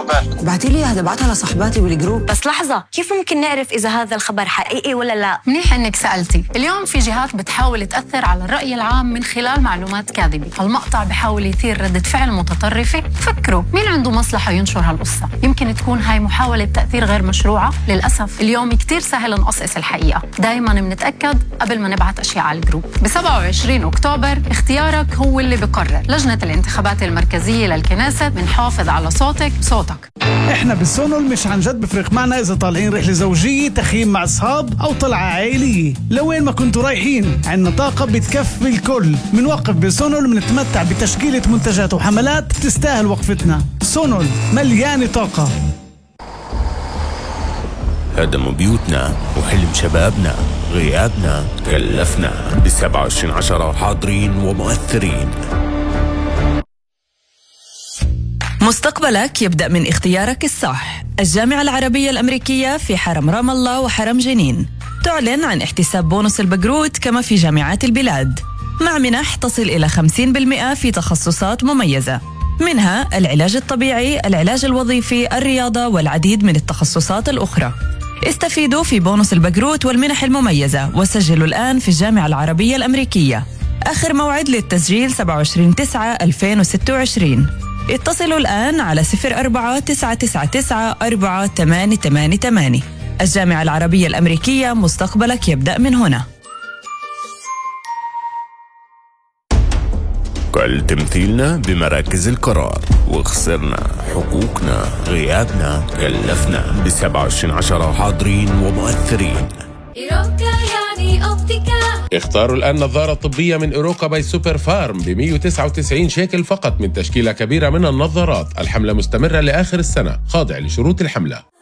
الخبر. بعتي لي هذا، بعتها لصحباتي بالجروب. بس لحظة، كيف ممكن نعرف إذا هذا الخبر حقيقي ولا لا؟ منيح إنك سألتي. اليوم في جهات بتحاول تأثر على الرأي العام من خلال معلومات كاذبة. المقطع بحاول يثير ردة فعل متطرفة. فكروا مين عنده مصلحة ينشر هالقصة؟ يمكن تكون هاي محاولة تأثير غير مشروعة. للأسف اليوم كتير سهل نقصقص الحقيقة. دايما بنتأكد قبل ما نبعت أشياء على الجروب. ب 27 أكتوبر اختيارك هو اللي بقرر. لجنة الانتخابات المركزية للكنيسة بنحافظ على صوتك بصوتك. احنا بالسونول مش عن جد بفرق معنا اذا طالعين رحله زوجيه، تخييم مع اصحاب او طلعه عائليه. لوين ما كنتوا رايحين عنا طاقه بتكفي الكل. منوقف بالسونول، بنتمتع بتشكيله منتجات وحملات تستاهل وقفتنا. سونول مليانه طاقه. هدموا بيوتنا وحلم شبابنا، غيابنا كلفنا. ب27/10 حاضرين ومؤثرين. مستقبلك يبدأ من اختيارك الصح. الجامعة العربية الأمريكية في حرم رام الله وحرم جنين تعلن عن احتساب بونص البقروت كما في جامعات البلاد، مع منح تصل إلى 50% في تخصصات مميزة، منها العلاج الطبيعي، العلاج الوظيفي، الرياضة والعديد من التخصصات الأخرى. استفيدوا في بونص البقروت والمنح المميزة وسجلوا الآن في الجامعة العربية الأمريكية. آخر موعد للتسجيل 27/9/2026. اتصلوا الآن على 04-999-4888. الجامعة العربية الأمريكية، مستقبلك يبدأ من هنا. كل تمثيلنا بمراكز القرار، وخسرنا حقوقنا، غيابنا كلفنا. ب27/10 حاضرين ومؤثرين. إيروكا يعني أوبتيكا. اختاروا الآن نظارة طبية من إيروكا باي سوبر فارم ب 199 شيكل فقط من تشكيلة كبيرة من النظارات. الحملة مستمرة لآخر السنة، خاضع لشروط الحملة.